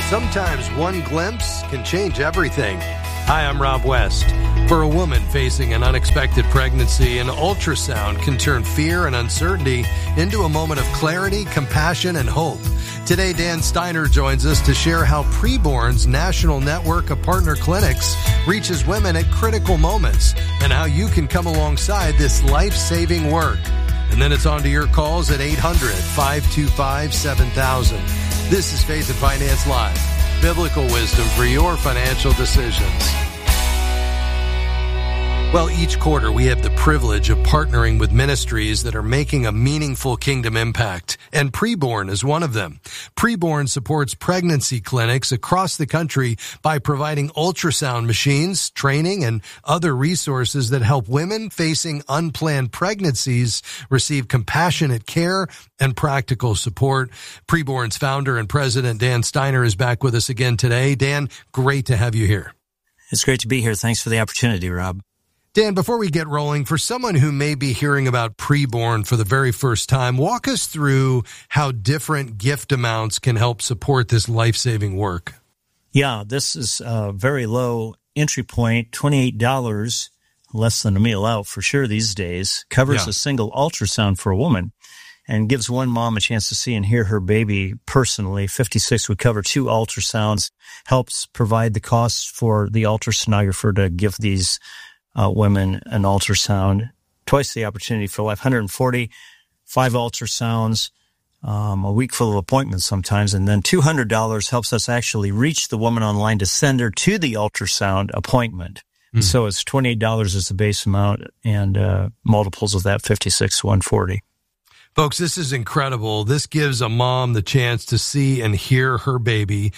Sometimes one glimpse can change everything. Hi, I'm Rob West. For a woman facing an unexpected pregnancy, an ultrasound can turn fear and uncertainty into a moment of clarity, compassion, and hope. Today, Dan Steiner joins us to share how Preborn's national network of partner clinics reaches women at critical moments and how you can come alongside this life-saving work. And then it's on to your calls at 800-525-7000. This is Faith and Finance Live, biblical wisdom for your financial decisions. Well, each quarter we have the privilege of partnering with ministries that are making a meaningful kingdom impact, and Preborn is one of them. Preborn supports pregnancy clinics across the country by providing ultrasound machines, training, and other resources that help women facing unplanned pregnancies receive compassionate care and practical support. Preborn's founder and president, Dan Steiner, is back with us again today. Dan, great to have you here. It's great to be here. Thanks for the opportunity, Rob. Dan, before we get rolling, for someone who may be hearing about Preborn for the very first time, walk us through how different gift amounts can help support this life-saving work. Yeah, this is a very low entry point, $28, less than a meal out for sure these days, covers a single ultrasound for a woman and gives one mom a chance to see and hear her baby personally. 56 would cover 2 ultrasounds, helps provide the costs for the ultrasonographer to give these women an ultrasound, twice the opportunity for life, 140, 5 ultrasounds, a week full of appointments sometimes, and then $200 helps us actually reach the woman online to send her to the ultrasound appointment. So it's $28 is the base amount, and multiples of that, 56, 140. Folks, this is incredible. This gives a mom the chance to see and hear her baby,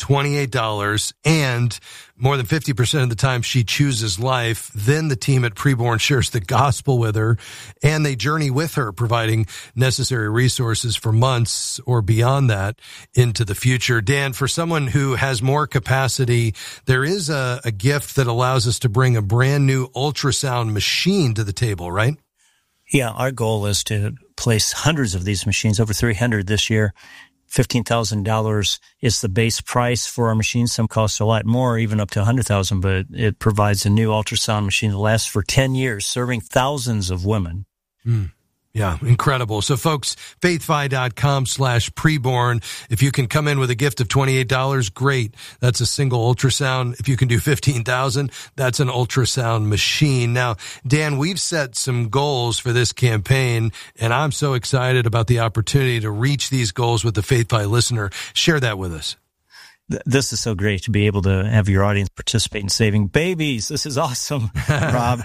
$28, and more than 50% of the time she chooses life. Then the team at Preborn shares the gospel with her, and they journey with her, providing necessary resources for months or beyond that into the future. Dan, for someone who has more capacity, there is a gift that allows us to bring a brand new ultrasound machine to the table, right? Yeah, our goal is to place hundreds of these machines, over 300 this year. $15,000 is the base price for our machines. Some cost a lot more, even up to $100,000, but it provides a new ultrasound machine that lasts for 10 years, serving thousands of women. Yeah, incredible. So folks, faithfi.com/preborn. If you can come in with a gift of $28, great. That's a single ultrasound. If you can do $15,000, that's an ultrasound machine. Now, Dan, we've set some goals for this campaign, and I'm so excited about the opportunity to reach these goals with the FaithFi listener. Share that with us. This is so great to be able to have your audience participate in saving babies. This is awesome, Rob.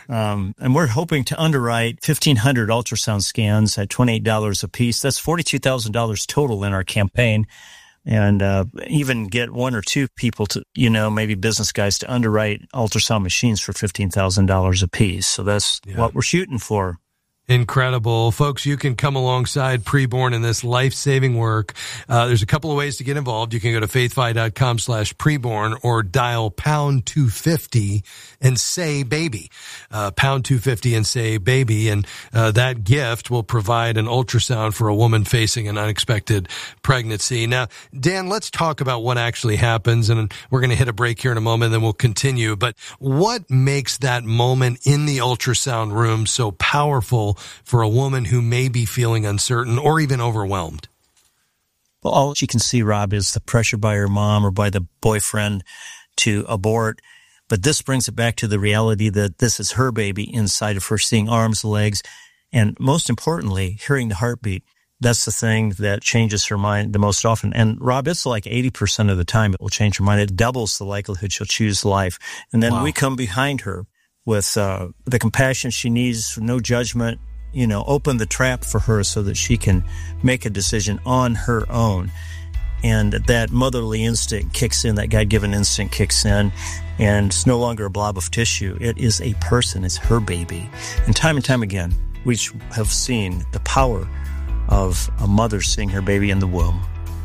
And we're hoping to underwrite 1,500 ultrasound scans at $28 a piece. That's $42,000 total in our campaign. And even get 1 or 2 people to, maybe business guys to underwrite ultrasound machines for $15,000 a piece. So that's what we're shooting for. Incredible. Folks, you can come alongside Preborn in this life-saving work. There's a couple of ways to get involved. You can go to faithfi.com/preborn or dial pound 250 and say baby. Pound 250 and say baby. And that gift will provide an ultrasound for a woman facing an unexpected pregnancy. Now, Dan, let's talk about what actually happens. And we're going to hit a break here in a moment, then we'll continue. But what makes that moment in the ultrasound room so powerful for a woman who may be feeling uncertain or even overwhelmed? Well, all she can see, Rob, is the pressure by her mom or by the boyfriend to abort. But this brings it back to the reality that this is her baby inside of her, seeing arms, legs, and most importantly, hearing the heartbeat. That's the thing that changes her mind the most often. And Rob, it's like 80% of the time it will change her mind. It doubles the likelihood she'll choose life. And then we come behind her with the compassion she needs, no judgment, open the trap for her so that she can make a decision on her own. And that motherly instinct kicks in, that God-given instinct kicks in, and it's no longer a blob of tissue. It is a person. It's her baby. And time again, we have seen the power of a mother seeing her baby in the womb.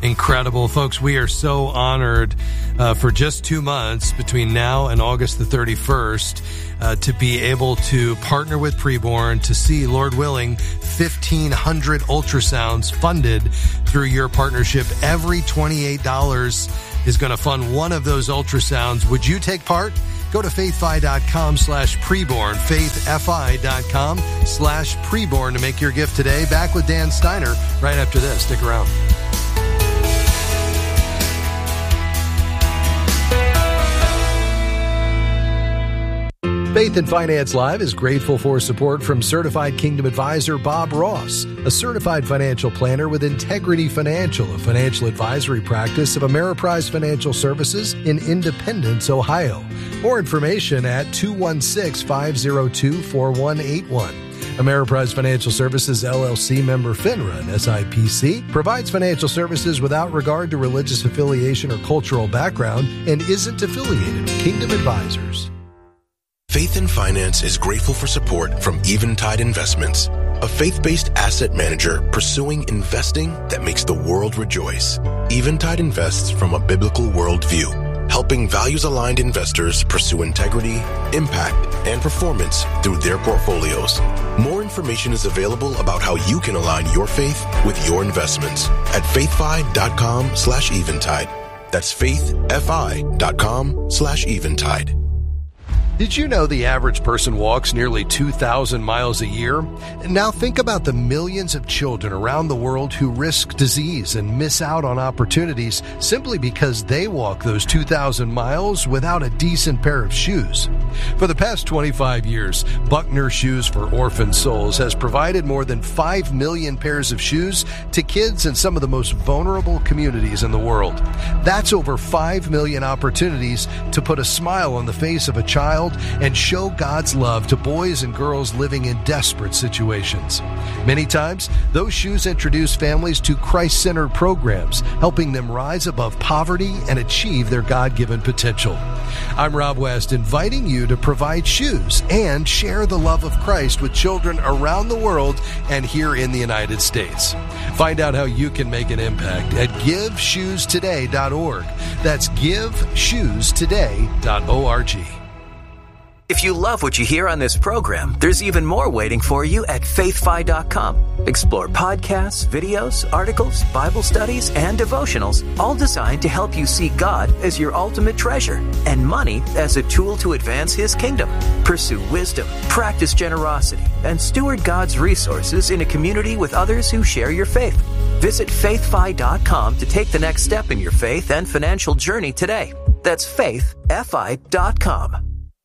Incredible. Folks, we are so honored for just 2 months between now and August the 31st to be able to partner with Preborn to see, Lord willing, 1,500 ultrasounds funded through your partnership. Every $28 is going to fund one of those ultrasounds. Would you take part? Go to faithfi.com/preborn, faithfi.com/preborn to make your gift today. Back with Dan Steiner right after this. Stick around. Faith and Finance Live is grateful for support from Certified Kingdom Advisor Bob Ross, a certified financial planner with Integrity Financial, a financial advisory practice of Ameriprise Financial Services in Independence, Ohio. More information at 216-502-4181. Ameriprise Financial Services, LLC, member FINRA and SIPC, provides financial services without regard to religious affiliation or cultural background and isn't affiliated with Kingdom Advisors. Faith and Finance is grateful for support from Eventide Investments, a faith-based asset manager pursuing investing that makes the world rejoice. Eventide invests from a biblical worldview, helping values-aligned investors pursue integrity, impact, and performance through their portfolios. More information is available about how you can align your faith with your investments at faithfi.com/eventide. That's faithfi.com/eventide. Did you know the average person walks nearly 2,000 miles a year? And now think about the millions of children around the world who risk disease and miss out on opportunities simply because they walk those 2,000 miles without a decent pair of shoes. For the past 25 years, Buckner Shoes for Orphan Souls has provided more than 5 million pairs of shoes to kids in some of the most vulnerable communities in the world. That's over 5 million opportunities to put a smile on the face of a child and show God's love to boys and girls living in desperate situations. Many times, those shoes introduce families to Christ-centered programs, helping them rise above poverty and achieve their God-given potential. I'm Rob West, inviting you to provide shoes and share the love of Christ with children around the world and here in the United States. Find out how you can make an impact at GiveShoesToday.org. That's GiveShoesToday.org. If you love what you hear on this program, there's even more waiting for you at faithfi.com. Explore podcasts, videos, articles, Bible studies, and devotionals, all designed to help you see God as your ultimate treasure and money as a tool to advance His kingdom. Pursue wisdom, practice generosity, and steward God's resources in a community with others who share your faith. Visit faithfi.com to take the next step in your faith and financial journey today. That's faithfi.com.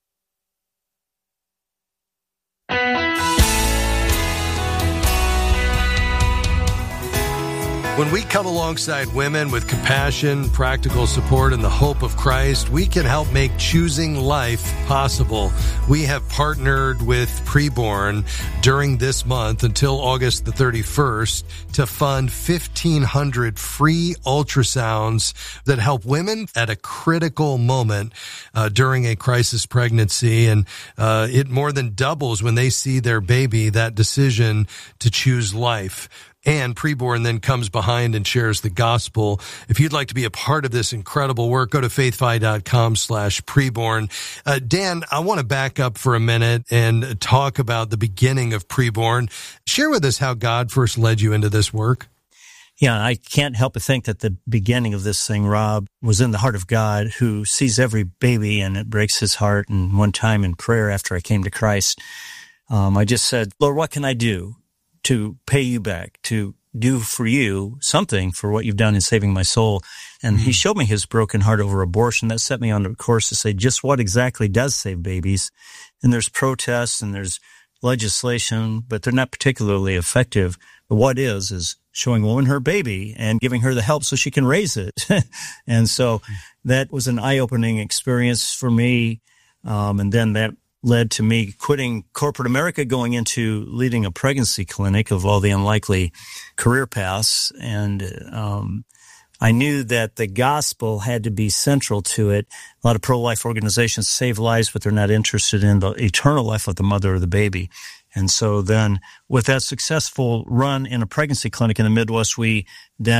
When we come alongside women with compassion, practical support, and the hope of Christ, we can help make choosing life possible. We have partnered with Preborn during this month until August the 31st to fund 1,500 free ultrasounds that help women at a critical moment during a crisis pregnancy. And it more than doubles when they see their baby, that decision to choose life. And Preborn then comes behind and shares the gospel. If you'd like to be a part of this incredible work, go to faithfi.com/Preborn. Dan, I want to back up for a minute and talk about the beginning of Preborn. Share with us how God first led you into this work. Yeah, I can't help but think that the beginning of this thing, Rob, was in the heart of God, who sees every baby and it breaks his heart. And one time in prayer after I came to Christ, I just said, Lord, what can I do to pay you back, to do for you something for what you've done in saving my soul? And he showed me his broken heart over abortion. That set me on the course to say just what exactly does save babies. And there's protests and there's legislation, but they're not particularly effective. But what is showing a woman her baby and giving her the help so she can raise it. And so that was an eye-opening experience for me. And then that led to me quitting corporate America, going into leading a pregnancy clinic of all the unlikely career paths. And I knew that the gospel had to be central to it. A lot of pro-life organizations save lives, but they're not interested in the eternal life of the mother or the baby. And so then with that successful run in a pregnancy clinic in the Midwest, we then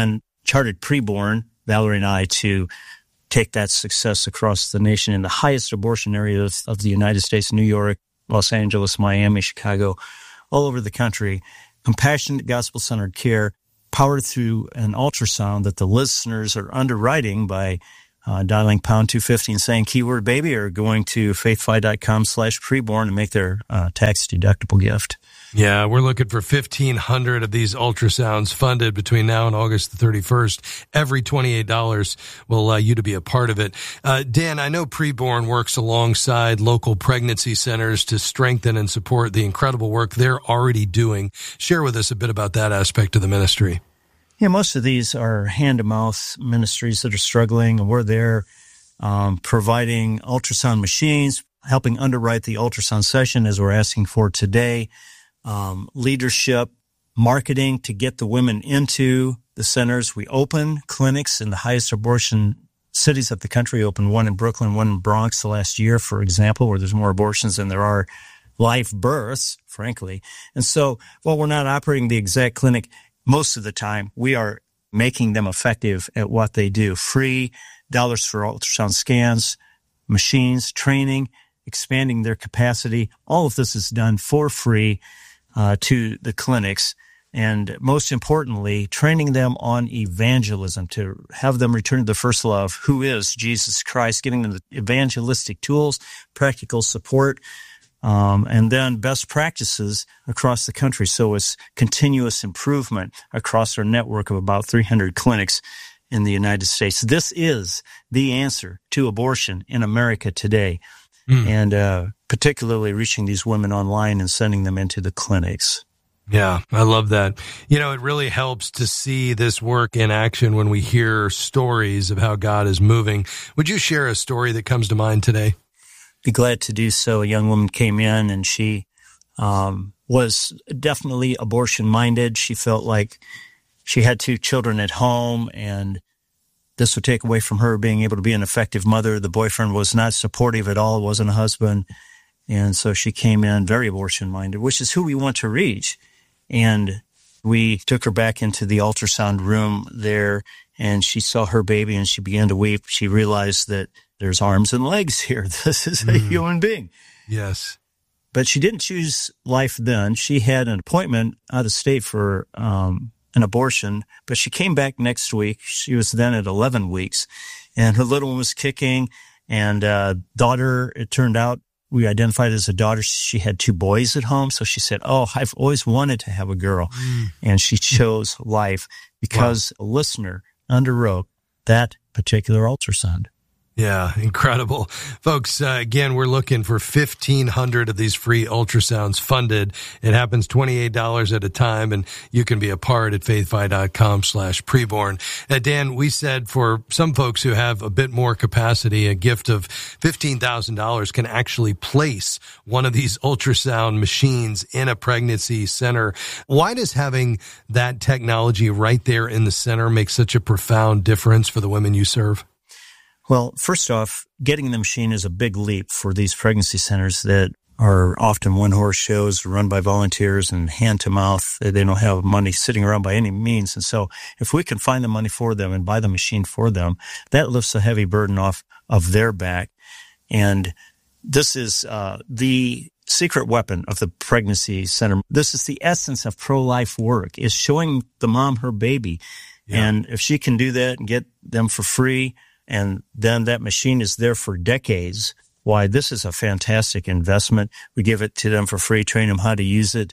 charted Preborn, Valerie and I, to take that success across the nation in the highest abortion areas of the United States, New York, Los Angeles, Miami, Chicago, all over the country. Compassionate, gospel-centered care powered through an ultrasound that the listeners are underwriting by dialing pound 250 and saying keyword baby, or going to faithfi.com/preborn and make their tax-deductible gift. Yeah, we're looking for 1,500 of these ultrasounds funded between now and August the 31st. Every $28 will allow you to be a part of it. Dan, I know Preborn works alongside local pregnancy centers to strengthen and support the incredible work they're already doing. Share with us a bit about that aspect of the ministry. Yeah, most of these are hand-to-mouth ministries that are struggling, and we're there providing ultrasound machines, helping underwrite the ultrasound session as we're asking for today, leadership, marketing to get the women into the centers. We open clinics in the highest abortion cities of the country. We opened one in Brooklyn, one in Bronx the last year, for example, where there's more abortions than there are live births, frankly. And so while we're not operating the exact clinic most of the time, we are making them effective at what they do. Free dollars for ultrasound scans, machines, training, expanding their capacity. All of this is done for free to the clinics. And most importantly, training them on evangelism, to have them return to the first love, who is Jesus Christ, giving them the evangelistic tools, practical support, and then best practices across the country. So it's continuous improvement across our network of about 300 clinics in the United States. This is the answer to abortion in America today, and particularly reaching these women online and sending them into the clinics. Yeah, I love that. You know, it really helps to see this work in action when we hear stories of how God is moving. Would you share a story that comes to mind today? Be glad to do so. A young woman came in, and she was definitely abortion-minded. She felt like she had 2 children at home, and this would take away from her being able to be an effective mother. The boyfriend was not supportive at all, wasn't a husband, and so she came in very abortion-minded, which is who we want to reach. And we took her back into the ultrasound room there, and she saw her baby, and she began to weep. She realized that there's arms and legs here. This is a human being. Yes. But she didn't choose life then. She had an appointment out of state for an abortion, but she came back next week. She was then at 11 weeks, and her little one was kicking, and daughter, it turned out, we identified as a daughter. She had 2 boys at home. So she said, I've always wanted to have a girl. And she chose life because a listener underwrote that particular ultrasound. Yeah, incredible. Folks, again, we're looking for 1,500 of these free ultrasounds funded. It happens $28 at a time, and you can be a part at faithfi.com/preborn. Dan, we said for some folks who have a bit more capacity, a gift of $15,000 can actually place one of these ultrasound machines in a pregnancy center. Why does having that technology right there in the center make such a profound difference for the women you serve? Well, first off, getting the machine is a big leap for these pregnancy centers that are often one-horse shows run by volunteers and hand-to-mouth. They don't have money sitting around by any means. And so if we can find the money for them and buy the machine for them, that lifts a heavy burden off of their back. And this is the secret weapon of the pregnancy center. This is the essence of pro-life work, is showing the mom her baby. Yeah. And if she can do that and get them for free, and then that machine is there for decades, why, this is a fantastic investment. We give it to them for free, train them how to use it.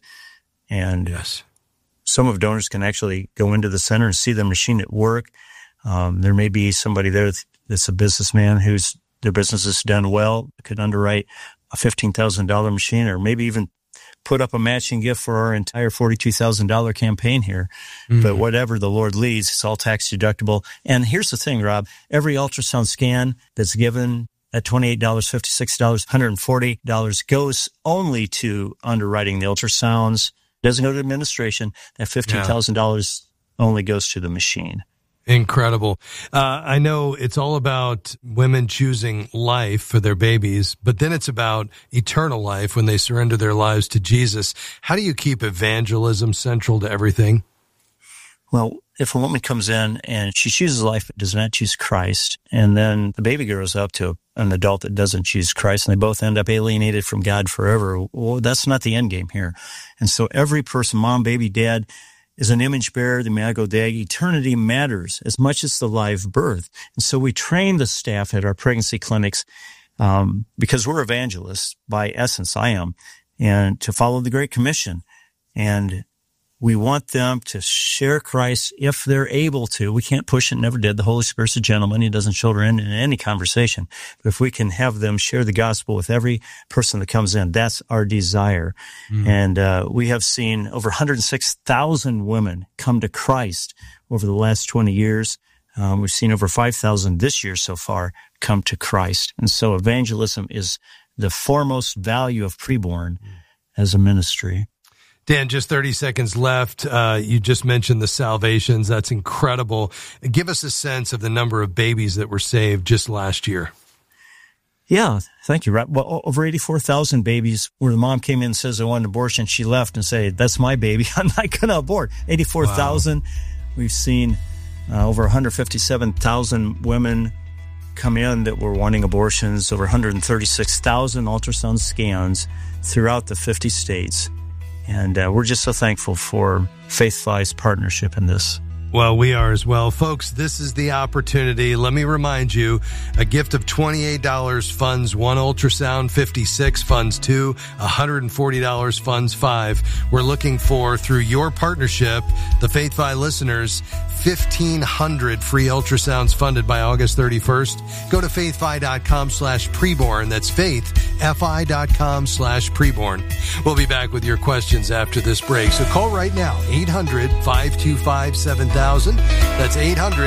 And some of donors can actually go into the center and see the machine at work. There may be somebody there that's a businessman whose their business has done well, could underwrite a $15,000 machine, or maybe even put up a matching gift for our entire $42,000 campaign here. But whatever the Lord leads, it's all tax deductible. And here's the thing, Rob, every ultrasound scan that's given at $28, $56, $140 goes only to underwriting the ultrasounds. Doesn't go to administration. That $15,000 only goes to the machine. Incredible. I know it's all about women choosing life for their babies, but then it's about eternal life when they surrender their lives to Jesus. How do you keep evangelism central to everything? Well, if a woman comes in and she chooses life but does not choose Christ, and then the baby grows up to an adult that doesn't choose Christ, and they both end up alienated from God forever, well, that's not the end game here. And so every person, mom, baby, dad, is an image bearer, the Imago Dei. Eternity matters as much as the live birth. And so we train the staff at our pregnancy clinics because we're evangelists by essence, I am, and to follow the Great Commission. And we want them to share Christ if they're able to. We can't push it, never did. The Holy Spirit's a gentleman. He doesn't shoulder in any conversation. But if we can have them share the gospel with every person that comes in, that's our desire. And we have seen over 106,000 women come to Christ over the last 20 years. We've seen over 5,000 this year so far come to Christ. And so evangelism is the foremost value of Preborn as a ministry. Dan, just 30 seconds left. You just mentioned the salvations. That's incredible. Give us a sense of the number of babies that were saved just last year. Yeah, thank you. Well, over 84,000 babies where the mom came in and says, I want an abortion. She left and said, that's my baby. I'm not going to abort. 84,000. Wow. We've seen over 157,000 women come in that were wanting abortions, over 136,000 ultrasound scans throughout the 50 states. And we're just so thankful for Faith-Fi's partnership in this. Well, we are as well. Folks, this is the opportunity. Let me remind you, a gift of $28 funds 1 ultrasound, $56 funds 2, $140 funds 5. We're looking for, through your partnership, the Faith-Fi listeners, 1,500 free ultrasounds funded by August 31st. Go to faithfi.com/preborn. That's faithfi.com/preborn. We'll be back with your questions after this break. So call right now, 800-525-7000. That's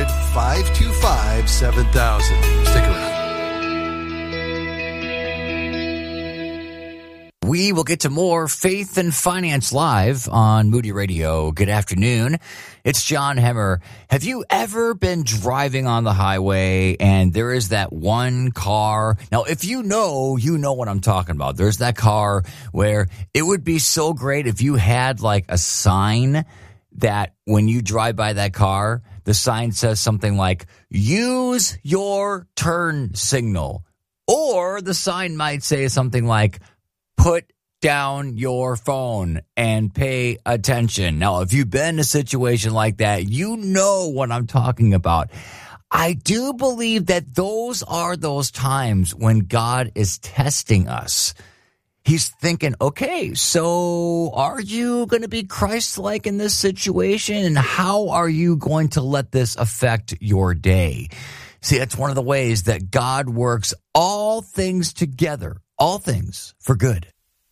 800-525-7000. Stick around. We will get to more Faith and Finance Live on Moody Radio. Good afternoon. It's John Hemmer. Have you ever been driving on the highway and there is that one car? Now, if you know what I'm talking about. There's that car where it would be so great if you had like a sign that when you drive by that car, the sign says something like, use your turn signal. Or the sign might say something like, put down your phone and pay attention. Now, if you've been in a situation like that, you know what I'm talking about. I do believe that those are those times when God is testing us. He's thinking, okay, so are you going to be Christ-like in this situation? And how are you going to let this affect your day? See, that's one of the ways that God works all things together, all things for good.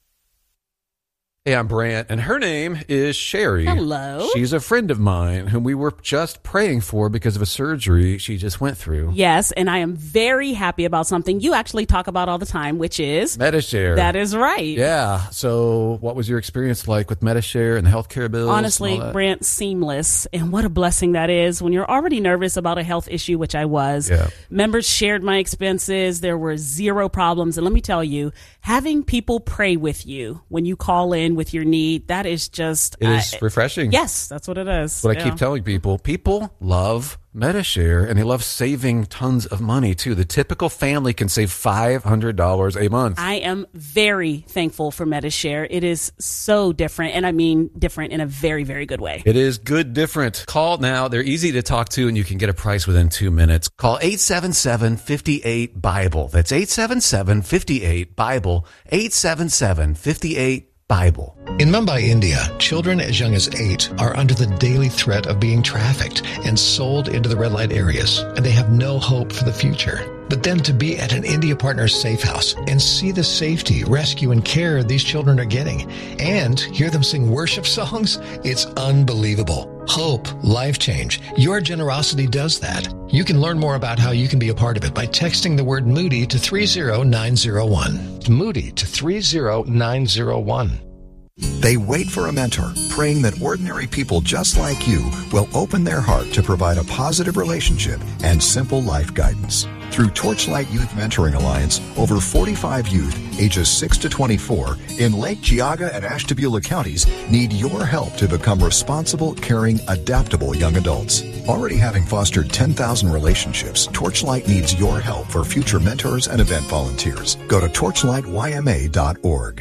Hey, I'm Brant, and her name is Sherry. Hello. She's a friend of mine whom we were just praying for because of a surgery she just went through. Yes, and I am very happy about something you actually talk about all the time, which is Medi-Share. That is right. Yeah. So what was your experience like with Medi-Share and the healthcare bills? Honestly, Brant, seamless. And what a blessing that is when you're already nervous about a health issue, which I was. Yeah. Members shared my expenses. There were zero problems. And let me tell you, having people pray with you when you call in with your need, that is just... It is refreshing. Yes, that's what it is. What I keep telling people. People love Medi-Share, and they love saving tons of money, too. The typical family can save $500 a month. I am very thankful for Medi-Share. It is so different, and I mean different in a very, very good way. It is good different. Call now. They're easy to talk to, and you can get a price within 2 minutes. Call 877-58-BIBLE. That's 877-58-BIBLE. 877-58-BIBLE. In Mumbai, India, children as young as 8 are under the daily threat of being trafficked and sold into the red light areas, and they have no hope for the future. But then to be at an India Partners safe house and see the safety, rescue, and care these children are getting, and hear them sing worship songs, it's unbelievable. Hope, life change. Your generosity does that. You can learn more about how you can be a part of it by texting the word Moody to 30901. Moody to 30901. They wait for a mentor, praying that ordinary people just like you will open their heart to provide a positive relationship and simple life guidance. Through Torchlight Youth Mentoring Alliance, over 45 youth ages 6 to 24 in Lake Geauga and Ashtabula counties need your help to become responsible, caring, adaptable young adults. Already having fostered 10,000 relationships, Torchlight needs your help for future mentors and event volunteers. Go to torchlightyma.org.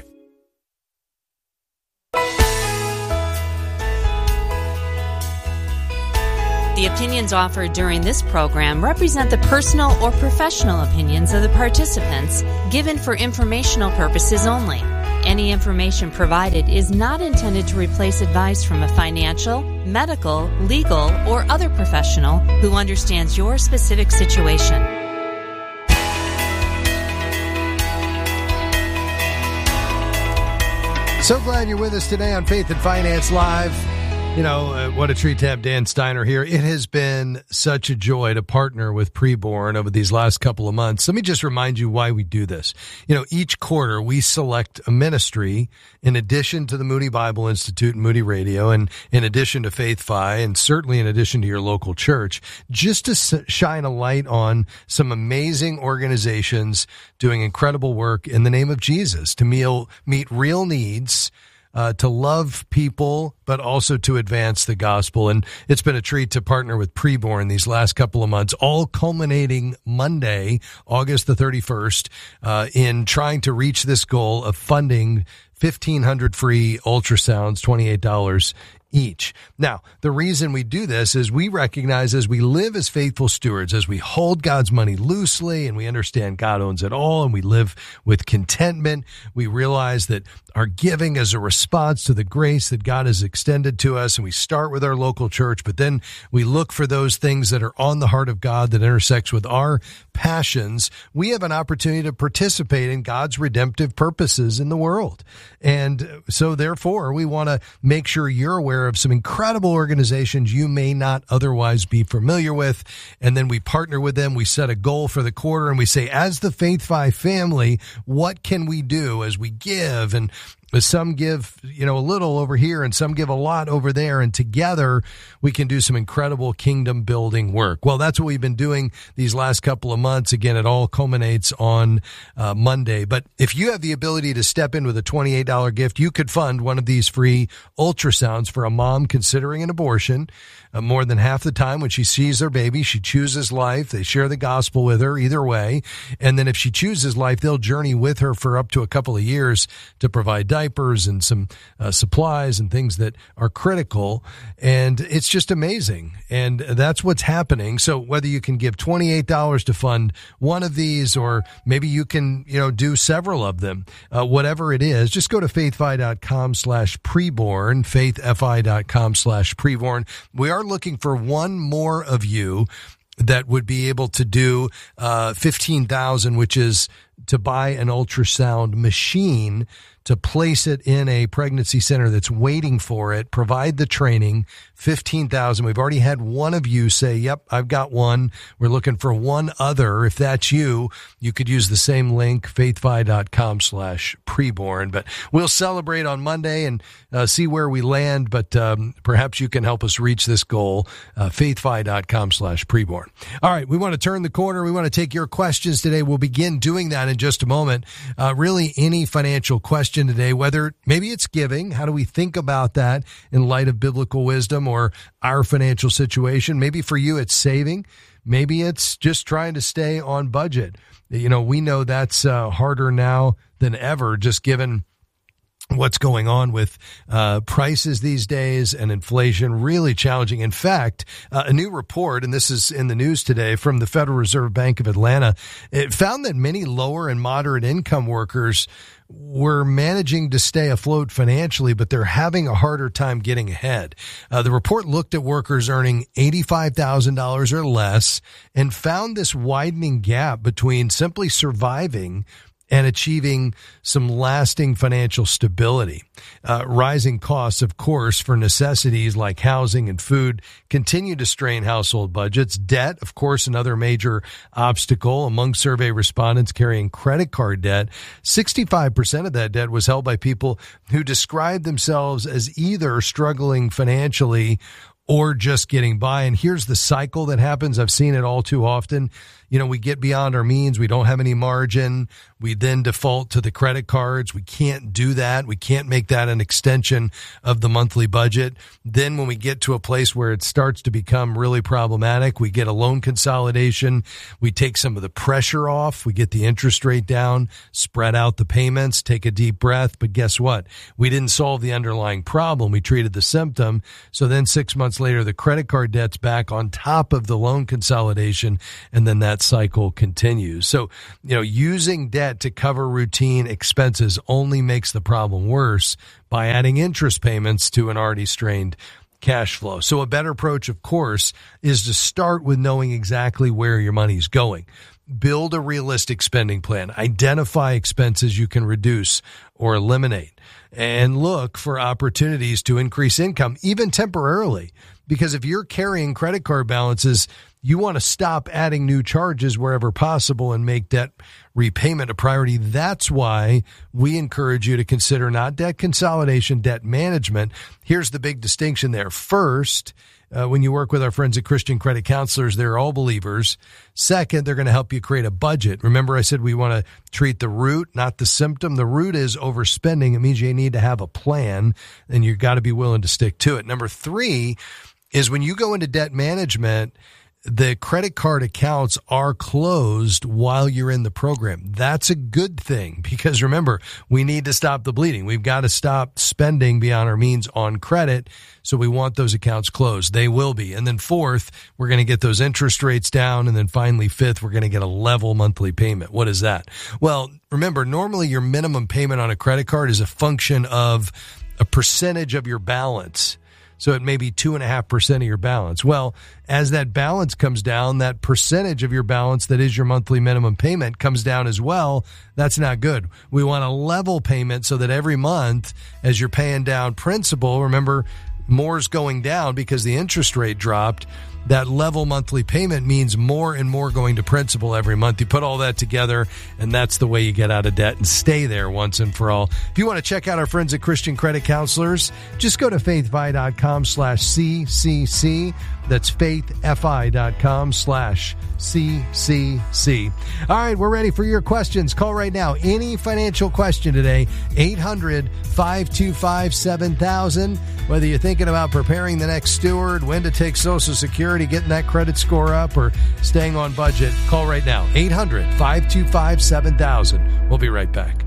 The opinions offered during this program represent the personal or professional opinions of the participants, given for informational purposes only. Any information provided is not intended to replace advice from a financial, medical, legal, or other professional who understands your specific situation. So glad you're with us today on Faith and Finance Live. You know, what a treat to have Dan Steiner here. It has been such a joy to partner with Preborn over these last couple of months. Let me just remind you why we do this. You know, each quarter we select a ministry in addition to the Moody Bible Institute and Moody Radio, and in addition to Faith Fi, and certainly in addition to your local church, just to shine a light on some amazing organizations doing incredible work in the name of Jesus, to meet real needs, to love people, but also to advance the gospel. And it's been a treat to partner with Preborn these last couple of months, all culminating Monday, August the 31st, in trying to reach this goal of funding 1,500 free ultrasounds, $28 each. Now, the reason we do this is we recognize as we live as faithful stewards, as we hold God's money loosely and we understand God owns it all and we live with contentment, we realize that our giving is a response to the grace that God has extended to us, and we start with our local church, but then we look for those things that are on the heart of God that intersects with our passions. We have an opportunity to participate in God's redemptive purposes in the world. And so therefore, we want to make sure you're aware of some incredible organizations you may not otherwise be familiar with. And then we partner with them. We set a goal for the quarter and we say, as the Faith Fi family, what can we do as we give? And some give, a little over here and some give a lot over there. And together we can do some incredible kingdom building work. Well, that's what we've been doing these last couple of months. Again, it all culminates on Monday. But if you have the ability to step in with a $28 gift, you could fund one of these free ultrasounds for a mom considering an abortion. More than half the time when she sees her baby, she chooses life. They share the gospel with her either way. And then if she chooses life, they'll journey with her for up to a couple of years to provide diapers and some supplies and things that are critical. And it's just amazing. And that's what's happening. So whether you can give $28 to fund one of these, or maybe you can, do several of them, whatever it is, just go to faithfi.com/preborn, faithfi.com/preborn. We are looking for one more of you that would be able to do $15,000, which is to buy an ultrasound machine, to place it in a pregnancy center that's waiting for it, provide the training, $15,000. We've already had one of you say, yep, I've got one. We're looking for one other. If that's you, you could use the same link, faithfi.com/preborn. But we'll celebrate on Monday and see where we land. But perhaps you can help us reach this goal, faithfi.com/preborn. All right, we want to turn the corner. We want to take your questions today. We'll begin doing that in just a moment. Really, any financial question today, whether maybe it's giving, how do we think about that in light of biblical wisdom or our financial situation? Maybe for you it's saving. Maybe it's just trying to stay on budget. We know that's harder now than ever, just given what's going on with prices these days and inflation, really challenging. In fact, a new report, and this is in the news today, from the Federal Reserve Bank of Atlanta, it found that many lower and moderate income workers were managing to stay afloat financially, but they're having a harder time getting ahead. The report looked at workers earning $85,000 or less and found this widening gap between simply surviving and achieving some lasting financial stability. Rising costs, of course, for necessities like housing and food continue to strain household budgets. Debt, of course, another major obstacle. Among survey respondents carrying credit card debt, 65% of that debt was held by people who described themselves as either struggling financially or just getting by. And here's the cycle that happens. I've seen it all too often. You know, we get beyond our means. We don't have any margin. We then default to the credit cards. We can't do that. We can't make that an extension of the monthly budget. Then when we get to a place where it starts to become really problematic, we get a loan consolidation. We take some of the pressure off. We get the interest rate down, spread out the payments, take a deep breath. But guess what? We didn't solve the underlying problem. We treated the symptom. So then 6 months later, the credit card debt's back on top of the loan consolidation, and then that cycle continues. So, you know, using debt to cover routine expenses only makes the problem worse by adding interest payments to an already strained cash flow. So a better approach, of course, is to start with knowing exactly where your money's going. Build a realistic spending plan. Identify expenses you can reduce or eliminate, and look for opportunities to increase income, even temporarily. Because if you're carrying credit card balances, you want to stop adding new charges wherever possible and make debt repayment a priority. That's why we encourage you to consider not debt consolidation, debt management. Here's the big distinction there. First, when you work with our friends at Christian Credit Counselors, they're all believers. Second, they're going to help you create a budget. Remember, I said we want to treat the root, not the symptom. The root is overspending. It means you need to have a plan, and you've got to be willing to stick to it. Number three is when you go into debt management, the credit card accounts are closed while you're in the program. That's a good thing because remember, we need to stop the bleeding. We've got to stop spending beyond our means on credit. So we want those accounts closed. They will be. And then fourth, we're going to get those interest rates down. And then finally, fifth, we're going to get a level monthly payment. What is that? Well, remember, normally your minimum payment on a credit card is a function of a percentage of your balance. So it may be 2.5% of your balance. Well, as that balance comes down, that percentage of your balance that is your monthly minimum payment comes down as well. That's not good. We want a level payment so that every month as you're paying down principal, remember, more's going down because the interest rate dropped. That level monthly payment means more and more going to principal every month. You put all that together, and that's the way you get out of debt and stay there once and for all. If you want to check out our friends at Christian Credit Counselors, just go to faithfi.com/CCC. That's faithfi.com/CCC. All right, we're ready for your questions. Call right now. Any financial question today, 800-525-7000. Whether you're thinking about preparing the next steward, when to take Social Security, getting that credit score up, or staying on budget, call right now. 800-525-7000. We'll be right back.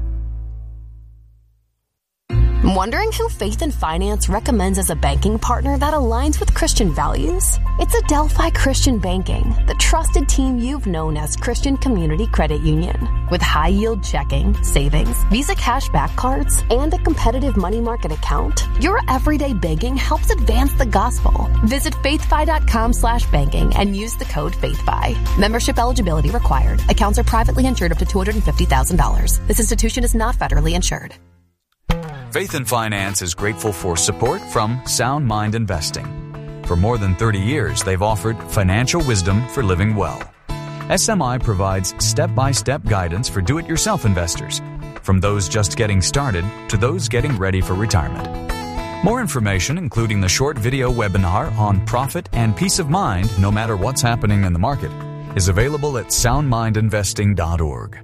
Wondering who Faith and Finance recommends as a banking partner that aligns with Christian values? It's Adelphi Christian Banking, the trusted team you've known as Christian Community Credit Union. With high-yield checking, savings, Visa cashback cards, and a competitive money market account, your everyday banking helps advance the gospel. Visit faithfi.com/banking and use the code FAITHFI. Membership eligibility required. Accounts are privately insured up to $250,000. This institution is not federally insured. Faith and Finance is grateful for support from Sound Mind Investing. For more than 30 years, they've offered financial wisdom for living well. SMI provides step-by-step guidance for do-it-yourself investors, from those just getting started to those getting ready for retirement. More information, including the short video webinar on profit and peace of mind no matter what's happening in the market, is available at soundmindinvesting.org.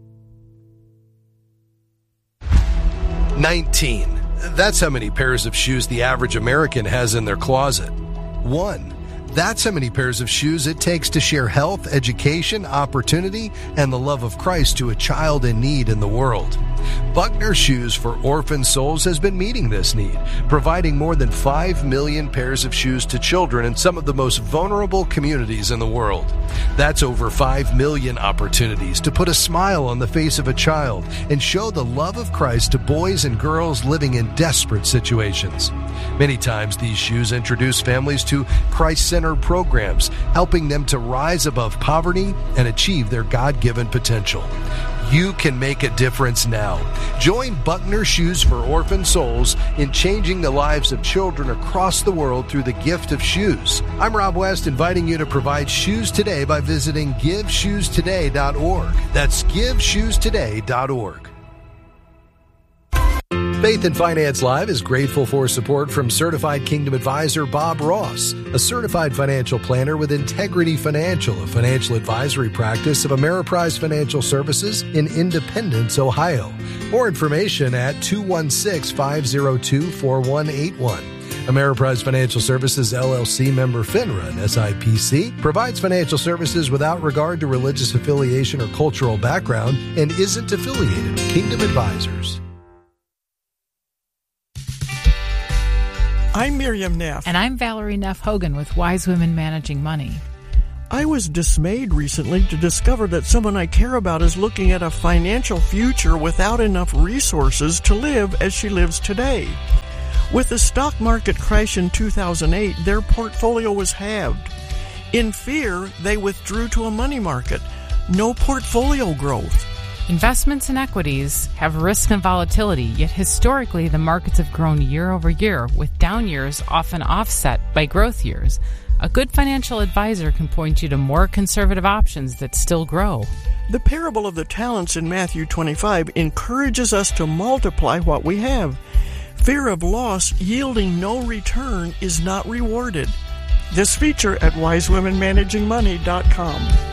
19. That's how many pairs of shoes the average American has in their closet. 1. That's how many pairs of shoes it takes to share health, education, opportunity, and the love of Christ to a child in need in the world. Buckner Shoes for Orphan Souls has been meeting this need, providing more than 5 million pairs of shoes to children in some of the most vulnerable communities in the world. That's over 5 million opportunities to put a smile on the face of a child and show the love of Christ to boys and girls living in desperate situations. Many times these shoes introduce families to Christ-centered programs, helping them to rise above poverty and achieve their God-given potential. You can make a difference now. Join Buckner Shoes for Orphan Souls in changing the lives of children across the world through the gift of shoes. I'm Rob West, inviting you to provide shoes today by visiting GiveShoesToday.org. That's GiveShoesToday.org. Faith and Finance Live is grateful for support from Certified Kingdom Advisor Bob Ross, a certified financial planner with Integrity Financial, a financial advisory practice of Ameriprise Financial Services in Independence, Ohio. More information at 216-502-4181. Ameriprise Financial Services, LLC, member FINRA and SIPC, provides financial services without regard to religious affiliation or cultural background and isn't affiliated with Kingdom Advisors. I'm Miriam Neff. And I'm Valerie Neff Hogan with Wise Women Managing Money. I was dismayed recently to discover that someone I care about is looking at a financial future without enough resources to live as she lives today. With the stock market crash in 2008, their portfolio was halved. In fear, they withdrew to a money market. No portfolio growth. Investments in equities have risk and volatility, yet historically the markets have grown year over year, with down years often offset by growth years. A good financial advisor can point you to more conservative options that still grow. The parable of the talents in Matthew 25 encourages us to multiply what we have. Fear of loss yielding no return is not rewarded. This feature at wisewomenmanagingmoney.com.